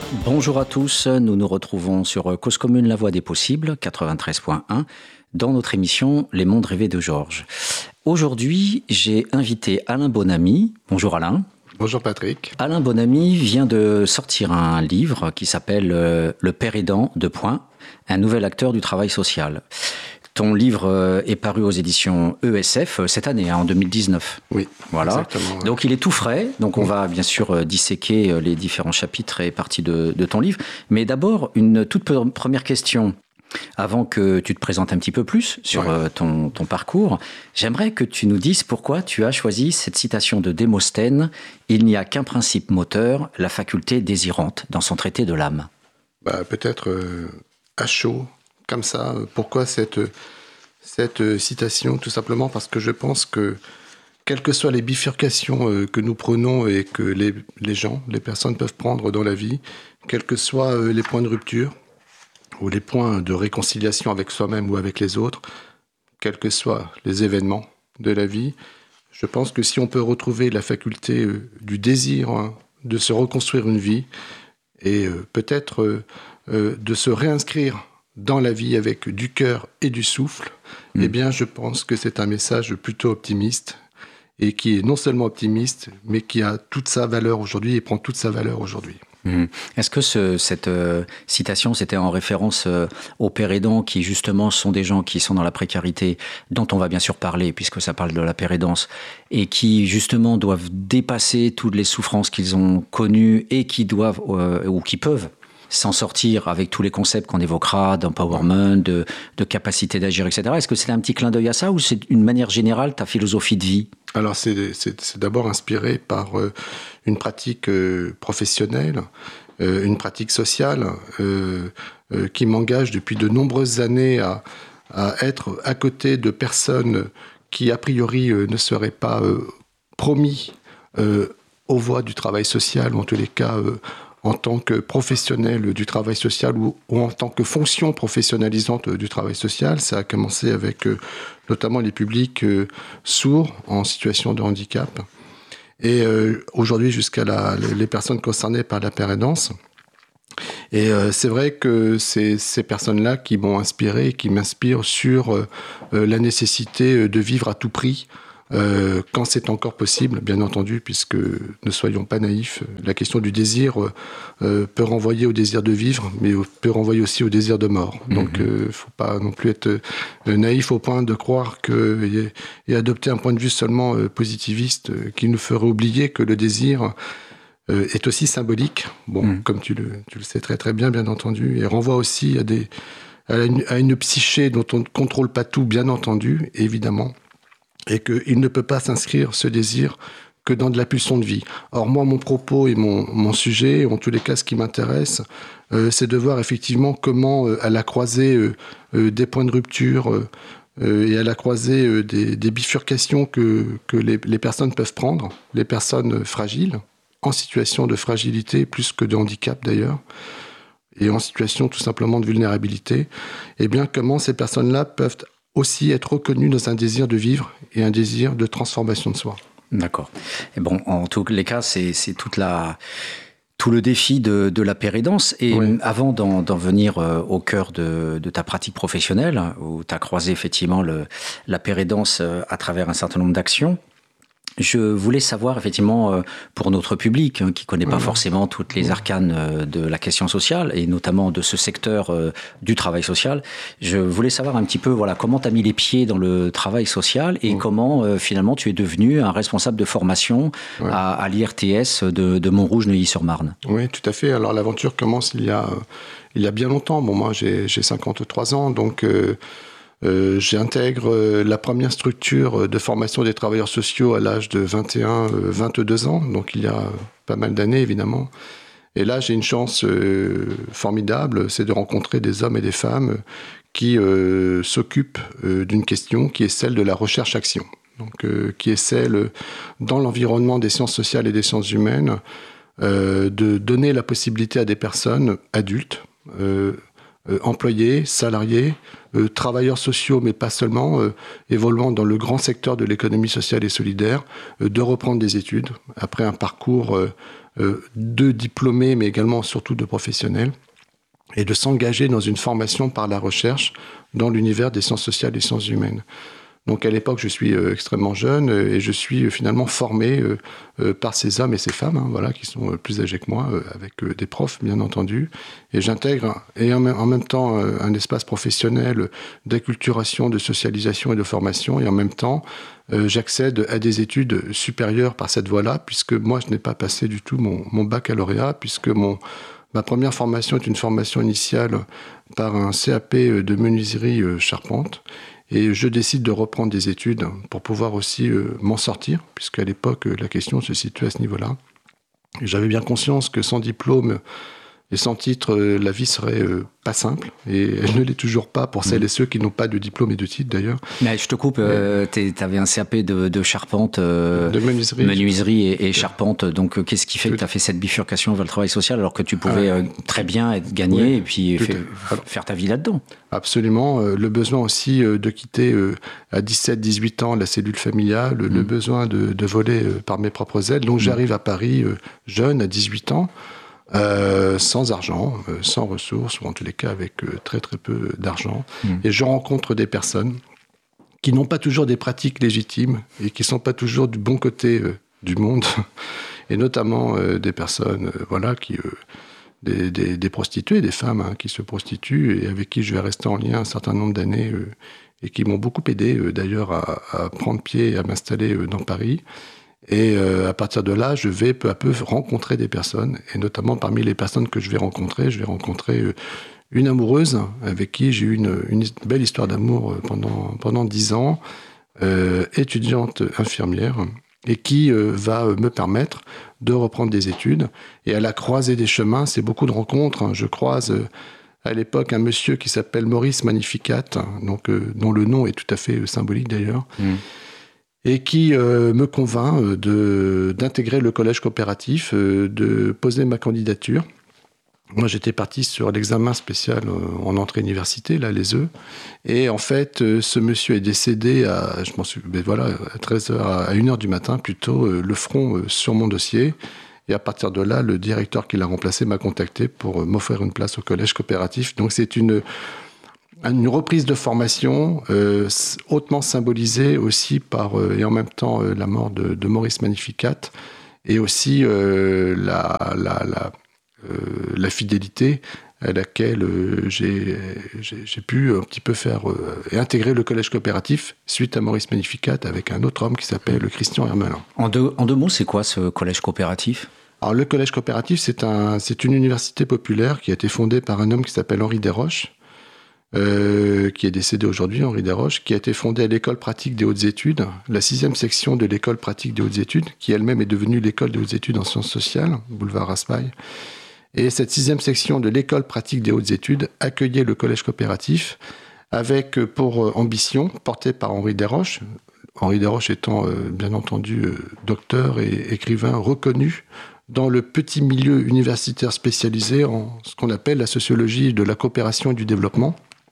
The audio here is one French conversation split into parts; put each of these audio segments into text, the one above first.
Bonjour à tous, nous nous retrouvons sur Cause Commune, la voix des possibles, 93.1, dans notre émission Les mondes rêvés de Georges. Aujourd'hui, j'ai invité Alain Bonamy. Bonjour Alain. Bonjour Patrick. Alain Bonamy vient de sortir un livre qui s'appelle Le père aidant, un nouvel acteur du travail social. Ton livre est paru aux éditions ESF cette année, en 2019. Oui, voilà. Exactement. Donc il est tout frais, donc on va bien sûr disséquer les différents chapitres et parties de ton livre. Mais d'abord, une toute première question, avant que tu te présentes un petit peu plus sur ton parcours. J'aimerais que tu nous dises pourquoi tu as choisi cette citation de Démosthène « Il n'y a qu'un principe moteur, la faculté désirante » dans son traité de l'âme. Peut-être à chaud, comme ça. Pourquoi cette citation? Tout simplement parce que je pense que, quelles que soient les bifurcations que nous prenons et que les personnes peuvent prendre dans la vie, quels que soient les points de rupture ou les points de réconciliation avec soi-même ou avec les autres, quels que soient les événements de la vie, je pense que si on peut retrouver la faculté du désir de se reconstruire une vie et peut-être de se réinscrire dans la vie avec du cœur et du souffle, eh bien, je pense que c'est un message plutôt optimiste et qui est non seulement optimiste, mais qui a toute sa valeur aujourd'hui et prend toute sa valeur aujourd'hui. Est-ce que cette citation, c'était en référence aux pères aidants qui, justement, sont des gens qui sont dans la précarité, dont on va bien sûr parler, puisque ça parle de la pérédance, et qui, justement, doivent dépasser toutes les souffrances qu'ils ont connues et qui doivent, ou qui peuvent, s'en sortir avec tous les concepts qu'on évoquera, d'empowerment, de capacité d'agir, etc. Est-ce que c'est un petit clin d'œil à ça ou c'est une manière générale, ta philosophie de vie ? Alors, c'est d'abord inspiré par une pratique professionnelle, une pratique sociale qui m'engage depuis de nombreuses années à être à côté de personnes qui, a priori, ne seraient pas promis aux voies du travail social, ou en tous les cas en tant que professionnel du travail social ou en tant que fonction professionnalisante du travail social. Ça a commencé avec notamment les publics sourds en situation de handicap et aujourd'hui jusqu'à les personnes concernées par la pérédance. Et c'est vrai que c'est ces personnes-là qui m'ont inspiré et qui m'inspirent sur la nécessité de vivre à tout prix, quand c'est encore possible, bien entendu, puisque ne soyons pas naïfs, la question du désir peut renvoyer au désir de vivre, mais peut renvoyer aussi au désir de mort. Donc, il ne faut pas non plus être naïf au point de croire et adopter un point de vue seulement positiviste qui nous ferait oublier que le désir est aussi symbolique, comme tu le sais très très bien entendu, et renvoie aussi à une psyché dont on ne contrôle pas tout, bien entendu, évidemment, et qu'il ne peut pas s'inscrire, ce désir, que dans de la pulsion de vie. Or, moi, mon propos et mon sujet, en tous les cas, ce qui m'intéresse, c'est de voir effectivement comment, à la croisée des points de rupture et à la croisée des bifurcations que les personnes peuvent prendre, les personnes fragiles, en situation de fragilité, plus que de handicap d'ailleurs, et en situation tout simplement de vulnérabilité, eh bien, comment ces personnes-là peuvent aussi être reconnues dans un désir de vivre et un désir de transformation de soi. D'accord. Et bon, en tous les cas, c'est tout le défi de la pérédance. Et avant d'en venir au cœur de ta pratique professionnelle, où tu as croisé effectivement la pérédance à travers un certain nombre d'actions, je voulais savoir, effectivement, pour notre public, qui ne connaît pas forcément toutes les arcanes de la question sociale, et notamment de ce secteur du travail social, je voulais savoir un petit peu comment tu as mis les pieds dans le travail social et comment, finalement, tu es devenu un responsable de formation à l'IRTS de Montrouge-Neuilly-sur-Marne. Oui, tout à fait. Alors, l'aventure commence il y a bien longtemps. Bon, moi, j'ai 53 ans, donc... j'intègre la première structure de formation des travailleurs sociaux à l'âge de 21-22 ans, donc il y a pas mal d'années évidemment. Et là, j'ai une chance formidable, c'est de rencontrer des hommes et des femmes qui s'occupent d'une question qui est celle de la recherche-action, donc qui est celle, dans l'environnement des sciences sociales et des sciences humaines, de donner la possibilité à des personnes adultes, employés, salariés, travailleurs sociaux, mais pas seulement, évoluant dans le grand secteur de l'économie sociale et solidaire, de reprendre des études après un parcours de diplômés, mais également surtout de professionnels, et de s'engager dans une formation par la recherche dans l'univers des sciences sociales et sciences humaines. Donc à l'époque, je suis extrêmement jeune et je suis finalement formé par ces hommes et ces femmes, voilà, qui sont plus âgés que moi, avec des profs bien entendu. Et j'intègre en même temps un espace professionnel d'acculturation, de socialisation et de formation. Et en même temps, j'accède à des études supérieures par cette voie-là, puisque moi, je n'ai pas passé du tout mon baccalauréat, puisque ma première formation est une formation initiale par un CAP de menuiserie charpente. Et je décide de reprendre des études pour pouvoir aussi m'en sortir, puisqu'à l'époque, la question se situait à ce niveau-là. Et j'avais bien conscience que sans diplôme et sans titre, la vie serait pas simple. Et elle ne l'est toujours pas pour celles et ceux qui n'ont pas de diplôme et de titre, d'ailleurs. Mais je te coupe, tu avais un CAP de charpente, de menuiserie et charpente. Donc, qu'est-ce qui fait que tu as fait cette bifurcation vers le travail social alors que tu pouvais très bien gagner et puis faire ta vie là-dedans? Absolument. Le besoin aussi de quitter à 17-18 ans la cellule familiale, le besoin de voler par mes propres ailes. Donc, j'arrive à Paris jeune, à 18 ans. Sans argent, sans ressources, ou en tous les cas avec très très peu d'argent. Et je rencontre des personnes qui n'ont pas toujours des pratiques légitimes et qui ne sont pas toujours du bon côté du monde, et notamment des personnes des prostituées, des femmes qui se prostituent et avec qui je vais rester en lien un certain nombre d'années et qui m'ont beaucoup aidé d'ailleurs à prendre pied et à m'installer dans Paris. Et à partir de là, je vais peu à peu rencontrer des personnes. Et notamment, parmi les personnes que je vais rencontrer une amoureuse avec qui j'ai eu une belle histoire d'amour pendant 10 ans, étudiante infirmière, et qui va me permettre de reprendre des études. Et à la croisée des chemins, c'est beaucoup de rencontres. Je croise à l'époque un monsieur qui s'appelle Maurice Magnificat, donc, dont le nom est tout à fait symbolique d'ailleurs. Et qui me convainc d'intégrer le collège coopératif, de poser ma candidature. Moi, j'étais parti sur l'examen spécial en entrée université, là, l'ESE. Et en fait, ce monsieur est décédé à 13h, à 1h du matin, plutôt, le front sur mon dossier. Et à partir de là, le directeur qui l'a remplacé m'a contacté pour m'offrir une place au collège coopératif. Donc, c'est une reprise de formation hautement symbolisée aussi par, et en même temps, la mort de Maurice Magnificat, et aussi la fidélité à laquelle j'ai pu un petit peu faire et intégrer le collège coopératif suite à Maurice Magnificat avec un autre homme qui s'appelle Christian Hermelin. En deux mots, c'est quoi ce collège coopératif ? Alors, le collège coopératif, c'est une université populaire qui a été fondée par un homme qui s'appelle Henri Desroches, qui est décédé aujourd'hui, Henri Desroches, qui a été fondée à l'école pratique des hautes études, la 6e section de l'école pratique des hautes études, qui elle-même est devenue l'école des hautes études en sciences sociales, boulevard Raspail. Et cette 6e section de l'école pratique des hautes études accueillait le collège coopératif avec pour ambition, portée par Henri Desroches, Henri Desroches étant bien entendu docteur et écrivain reconnu dans le petit milieu universitaire spécialisé en ce qu'on appelle la sociologie de la coopération et du développement.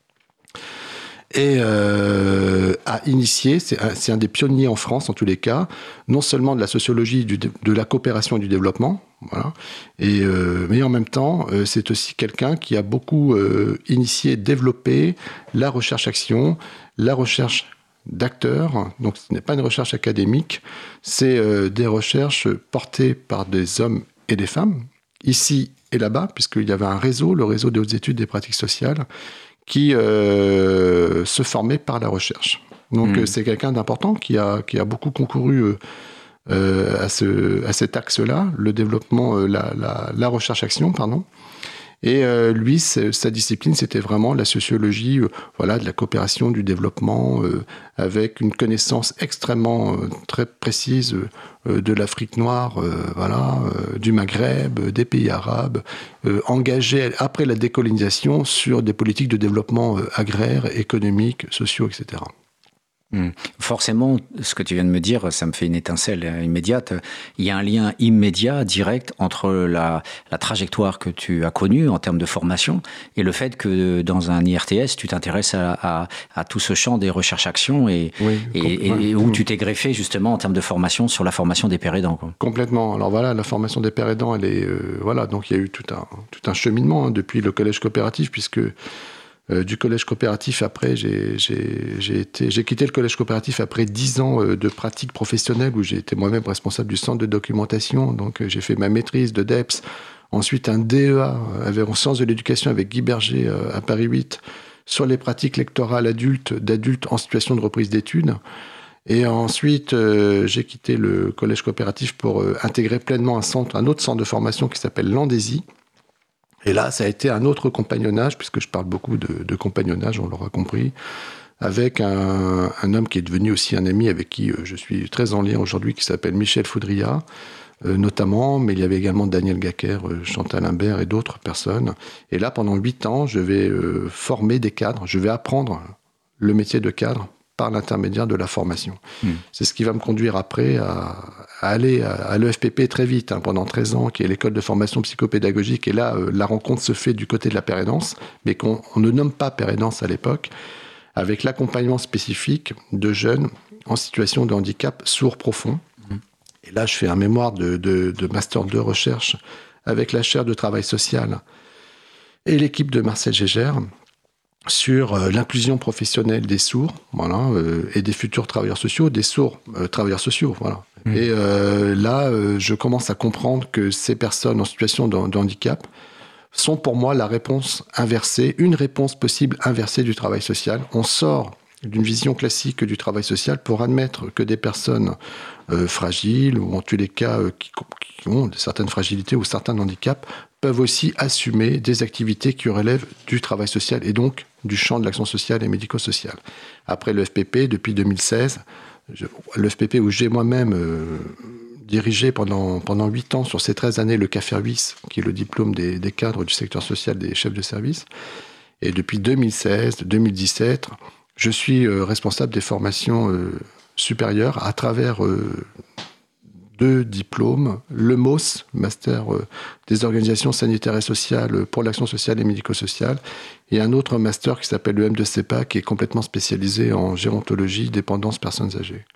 Et a initié, c'est un des pionniers en France en tous les cas, non seulement de la sociologie de la coopération et du développement, voilà, mais en même temps, c'est aussi quelqu'un qui a beaucoup initié, développé la recherche-action, la recherche d'acteurs. Donc ce n'est pas une recherche académique, c'est des recherches portées par des hommes et des femmes, ici et là-bas, puisqu'il y avait un réseau, le réseau des hautes études des pratiques sociales, qui se formait par la recherche. Donc c'est quelqu'un d'important qui a beaucoup concouru à cet axe-là, le développement, la recherche-action, pardon. Et lui, sa discipline, c'était vraiment la sociologie de la coopération, du développement, avec une connaissance extrêmement très précise de l'Afrique noire, du Maghreb, des pays arabes, engagé après la décolonisation sur des politiques de développement agraire, économique, sociaux, etc. Forcément, ce que tu viens de me dire, ça me fait une étincelle immédiate. Il y a un lien immédiat, direct, entre la trajectoire que tu as connue en termes de formation et le fait que dans un IRTS, tu t'intéresses à tout ce champ des recherches-actions et où tu t'es greffé justement en termes de formation sur la formation des pères aidants. Complètement. Alors voilà, la formation des pères aidants, elle est... donc il y a eu tout un cheminement depuis le collège coopératif, puisque... du collège coopératif, après, j'ai quitté le collège coopératif après 10 ans de pratique professionnelle où j'ai été moi-même responsable du centre de documentation. Donc, j'ai fait ma maîtrise de DEPS, ensuite un DEA en sciences de l'éducation avec Guy Berger à Paris 8 sur les pratiques lectorales d'adultes en situation de reprise d'études. Et ensuite, j'ai quitté le collège coopératif pour intégrer pleinement un autre centre de formation qui s'appelle l'Andésie. Et là, ça a été un autre compagnonnage, puisque je parle beaucoup de compagnonnage, on l'aura compris, avec un homme qui est devenu aussi un ami avec qui je suis très en lien aujourd'hui, qui s'appelle Michel Foudria, notamment, mais il y avait également Daniel Gacker, Chantal Imbert et d'autres personnes. Et là, pendant 8 ans, je vais former des cadres, je vais apprendre le métier de cadre par l'intermédiaire de la formation. C'est ce qui va me conduire après à aller à l'EFPP très vite, pendant 13 ans, qui est l'école de formation psychopédagogique. Et là, la rencontre se fait du côté de la pérédance, mais qu'on ne nomme pas pérédance à l'époque, avec l'accompagnement spécifique de jeunes en situation de handicap sourd profond. Et là, je fais un mémoire de Master 2 recherche avec la chaire de travail social et l'équipe de Marcel Gégère, sur l'inclusion professionnelle des sourds, et des futurs travailleurs sociaux, des sourds travailleurs sociaux, voilà. Et là, je commence à comprendre que ces personnes en situation de handicap sont pour moi la réponse inversée, une réponse possible inversée du travail social. On sort d'une vision classique du travail social pour admettre que des personnes fragiles, ou en tous les cas qui ont certaines fragilités ou certains handicaps, peuvent aussi assumer des activités qui relèvent du travail social et donc du champ de l'action sociale et médico-sociale. Après le FPP, depuis 2016, le FPP où j'ai moi-même dirigé pendant 8 ans, sur ces 13 années, le CAFERWIS, qui est le diplôme des cadres du secteur social des chefs de service. Et depuis 2016-2017, je suis responsable des formations supérieures à travers 2 diplômes, le MOS, Master des organisations sanitaires et sociales pour l'action sociale et médico-sociale, et un autre master qui s'appelle le M2CEPA, qui est complètement spécialisé en gérontologie, dépendance, personnes âgées.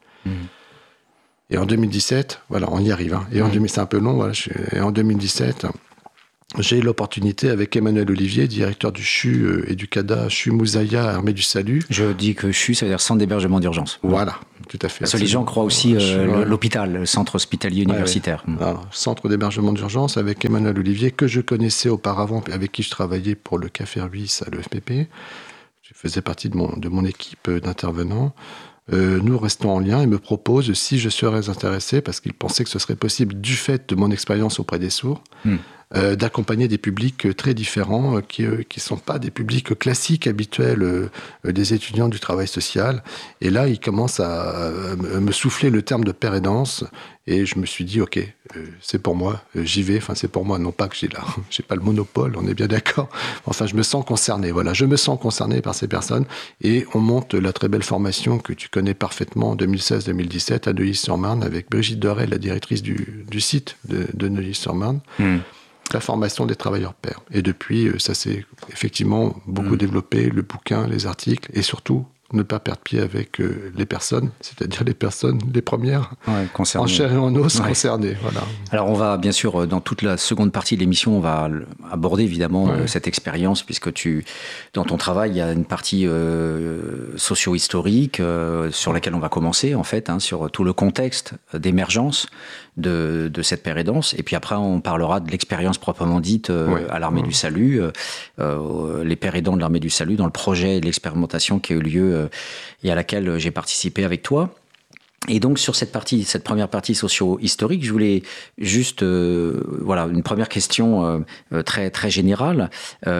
Et en 2017, voilà, on y arrive. Et c'est un peu long, voilà, et en 2017, j'ai eu l'opportunité avec Emmanuel Olivier, directeur du CHU et du CADA, CHU Moussaïa, Armée du Salut. Je dis que CHU, ça veut dire centre d'hébergement d'urgence. Voilà, tout à fait. Parce que les gens croient aussi l'hôpital, le centre hospitalier universitaire. Alors, centre d'hébergement d'urgence avec Emmanuel Olivier, que je connaissais auparavant, avec qui je travaillais pour le CAFERWIS à l'EFPP. Je faisais partie de mon équipe d'intervenants. Nous restons en lien et me propose, si je serais intéressé, parce qu'il pensait que ce serait possible du fait de mon expérience auprès des sourds, d'accompagner des publics très différents qui ne sont pas des publics classiques, habituels des étudiants du travail social. Et là, il commence à me souffler le terme de pérédance. Et je me suis dit, OK, c'est pour moi, j'y vais. Enfin, c'est pour moi, non pas que j'ai pas le monopole, on est bien d'accord. Enfin, je me sens concerné. Voilà, je me sens concerné par ces personnes. Et on monte la très belle formation que tu connais parfaitement en 2016-2017 à Neuilly-sur-Marne avec Brigitte Dorel, la directrice du site de Neuilly-sur-Marne. La formation des travailleurs pairs. Et depuis, ça s'est effectivement beaucoup développé, le bouquin, les articles, et surtout, ne pas perdre pied avec les personnes, c'est-à-dire les personnes, les premières, en chair et en os concernées. Voilà. Alors on va, bien sûr, dans toute la seconde partie de l'émission, on va aborder évidemment cette expérience, puisque dans ton travail, il y a une partie socio-historique sur laquelle on va commencer, en fait, sur tout le contexte d'émergence de cette pérédance. Et puis après, on parlera de l'expérience proprement dite à l'Armée du Salut, les pérédants de l'Armée du Salut, dans le projet de l'expérimentation qui a eu lieu et à laquelle j'ai participé avec toi. Et donc sur cette première partie socio-historique, je voulais juste, une première question très très générale.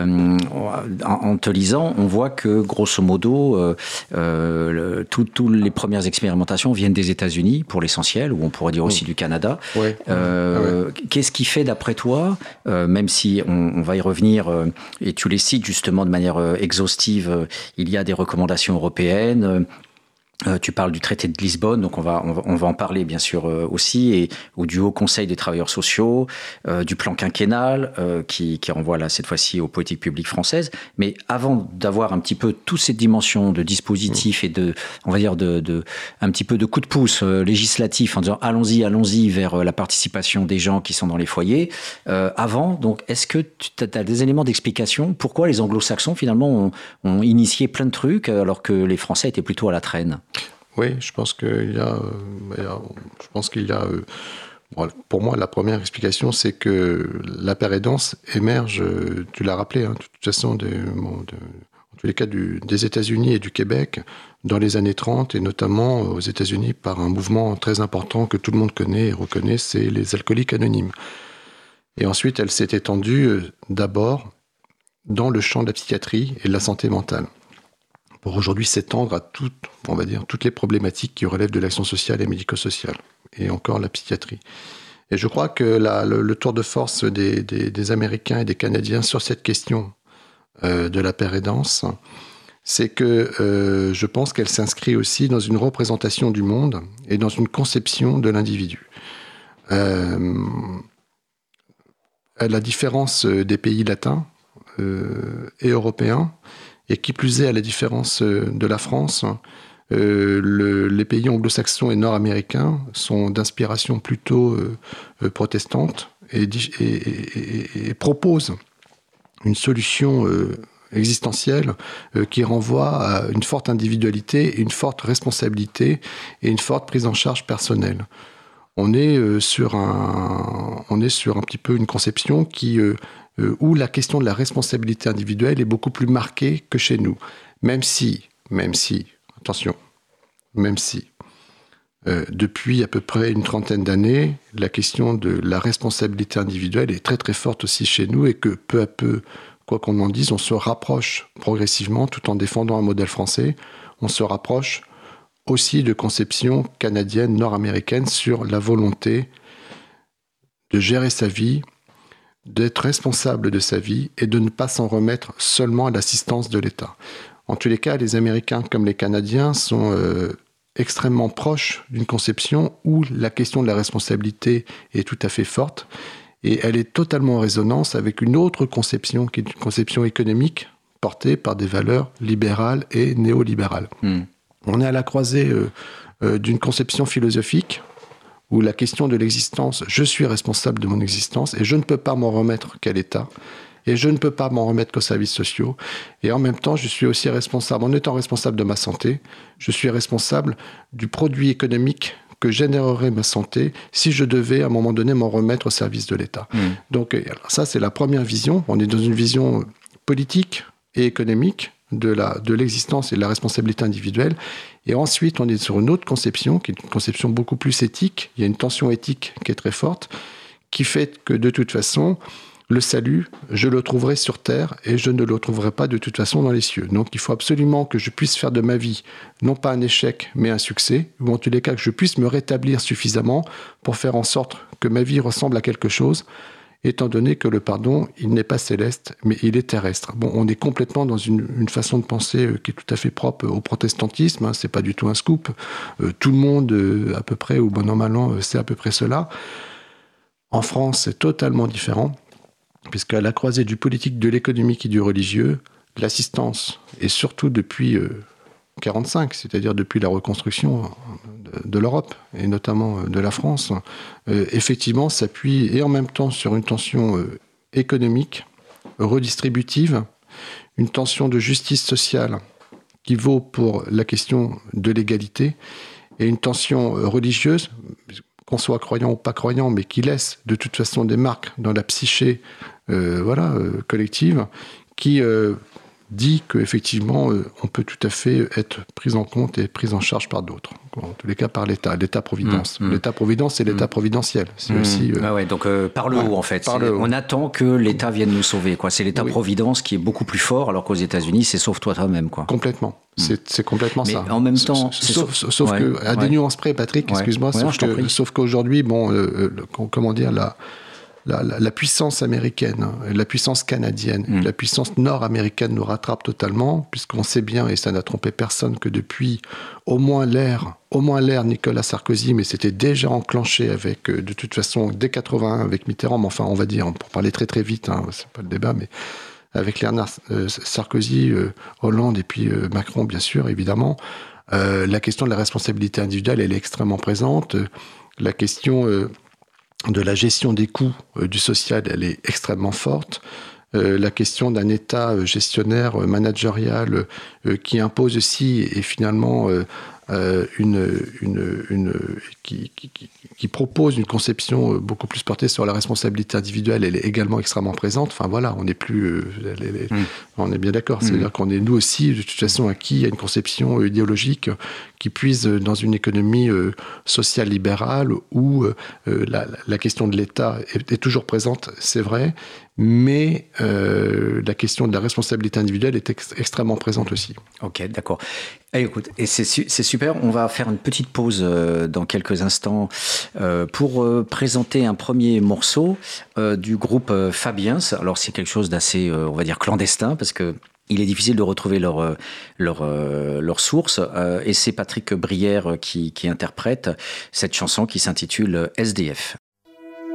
En te lisant, on voit que grosso modo, toutes les premières expérimentations viennent des États-Unis pour l'essentiel, ou on pourrait dire aussi du Canada. Qu'est-ce qui fait, d'après toi, même si on va y revenir, et tu les cites justement de manière exhaustive, il y a des recommandations européennes. Tu parles du traité de Lisbonne, donc on va en parler bien sûr aussi, ou du Haut Conseil des travailleurs sociaux, du plan quinquennal qui renvoie là cette fois-ci aux politiques publiques françaises. Mais avant d'avoir un petit peu toutes ces dimensions de dispositifs et de, on va dire un petit peu de coup de pouce législatif en disant allons-y vers la participation des gens qui sont dans les foyers. Avant, donc, est-ce que tu as des éléments d'explication pourquoi les Anglo-Saxons finalement ont initié plein de trucs alors que les Français étaient plutôt à la traîne? Oui, je pense qu'il y a, pour moi, la première explication, c'est que la paire et danse émerge, tu l'as rappelé, de toute façon, en tous les cas des États-Unis et du Québec, dans les années 30, et notamment aux États-Unis par un mouvement très important que tout le monde connaît et reconnaît, c'est les alcooliques anonymes. Et ensuite, elle s'est étendue d'abord dans le champ de la psychiatrie et de la santé mentale, pour aujourd'hui s'étendre à toutes les problématiques qui relèvent de l'action sociale et médico-sociale, et encore la psychiatrie. Et je crois que le tour de force des Américains et des Canadiens sur cette question de la paire et danse, c'est que je pense qu'elle s'inscrit aussi dans une représentation du monde et dans une conception de l'individu. À la différence des pays latins et européens, et qui plus est, à la différence de la France, les pays anglo-saxons et nord-américains sont d'inspiration plutôt protestante et proposent une solution existentielle qui renvoie à une forte individualité, une forte responsabilité et une forte prise en charge personnelle. On est sur un petit peu une conception où la question de la responsabilité individuelle est beaucoup plus marquée que chez nous. Même si, attention, depuis à peu près une trentaine d'années, la question de la responsabilité individuelle est très très forte aussi chez nous et que peu à peu, quoi qu'on en dise, on se rapproche progressivement, tout en défendant un modèle français, on se rapproche aussi de conceptions canadiennes, nord-américaines sur la volonté de gérer sa vie, d'être responsable de sa vie et de ne pas s'en remettre seulement à l'assistance de l'État. En tous les cas, les Américains comme les Canadiens sont extrêmement proches d'une conception où la question de la responsabilité est tout à fait forte et elle est totalement en résonance avec une autre conception qui est une conception économique portée par des valeurs libérales et néolibérales. On est à la croisée d'une conception philosophique où la question de l'existence, je suis responsable de mon existence et je ne peux pas m'en remettre qu'à l'État et je ne peux pas m'en remettre qu'aux services sociaux. Et en même temps, je suis aussi responsable, en étant responsable de ma santé, je suis responsable du produit économique que générerait ma santé si je devais à un moment donné m'en remettre au service de l'État. Donc ça, c'est la première vision. On est dans une vision politique et économique de l'existence et de la responsabilité individuelle. Et ensuite, on est sur une autre conception, qui est une conception beaucoup plus éthique. Il y a une tension éthique qui est très forte, qui fait que de toute façon, le salut, je le trouverai sur terre et je ne le trouverai pas de toute façon dans les cieux. Donc il faut absolument que je puisse faire de ma vie, non pas un échec, mais un succès, ou en tous les cas que je puisse me rétablir suffisamment pour faire en sorte que ma vie ressemble à quelque chose, étant donné que le pardon, il n'est pas céleste, mais il est terrestre. Bon, on est complètement dans une façon de penser qui est tout à fait propre au protestantisme, c'est pas du tout un scoop. Tout le monde, à peu près, ou bon an mal an, c'est à peu près cela. En France, c'est totalement différent, puisqu'à la croisée du politique, de l'économique et du religieux, l'assistance, et surtout depuis 1945, c'est-à-dire depuis la reconstruction de l'Europe, et notamment de la France, effectivement s'appuie et en même temps sur une tension économique, redistributive, une tension de justice sociale qui vaut pour la question de l'égalité, et une tension religieuse, qu'on soit croyant ou pas croyant, mais qui laisse de toute façon des marques dans la psyché collective, qui dit qu'effectivement, on peut tout à fait être pris en compte et pris en charge par d'autres. En tous les cas, par l'État, l'État-providence. L'État-providence, c'est l'État providentiel. C'est aussi... donc par le haut, en fait. On attend que l'État vienne nous sauver. C'est l'État-providence qui est beaucoup plus fort, alors qu'aux États-Unis, c'est sauve-toi toi-même. Complètement. C'est complètement mais ça. En même temps... Sauf que, à des nuances près, Patrick, excuse-moi, sauf qu'aujourd'hui, comment dire, la puissance américaine, la puissance canadienne, la puissance nord-américaine nous rattrape totalement, puisqu'on sait bien, et ça n'a trompé personne, que depuis au moins l'ère Nicolas Sarkozy, mais c'était déjà enclenché avec, de toute façon, dès 81 avec Mitterrand, mais enfin, on va dire, pour parler très très vite, c'est pas le débat, mais avec l'ère Sarkozy, Hollande et puis Macron, bien sûr, évidemment, la question de la responsabilité individuelle, elle est extrêmement présente. La question de la gestion des coûts du social, elle est extrêmement forte. La question d'un État gestionnaire, managérial, qui impose aussi, et finalement, qui propose une conception beaucoup plus portée sur la responsabilité individuelle, elle est également extrêmement présente. Enfin voilà, on n'est plus... on est bien d'accord. C'est-à-dire qu'on est nous aussi, de toute façon, acquis à une conception idéologique qui puise dans une économie sociale libérale où la question de l'État est toujours présente, c'est vrai, mais la question de la responsabilité individuelle est extrêmement présente aussi. Ok, d'accord. Et écoute, et c'est super, on va faire une petite pause dans quelques instants pour présenter un premier morceau du groupe Fabiens. Alors c'est quelque chose d'assez, on va dire, clandestin, parce que il est difficile de retrouver leur source, et c'est Patrick Brière qui interprète cette chanson qui s'intitule SDF.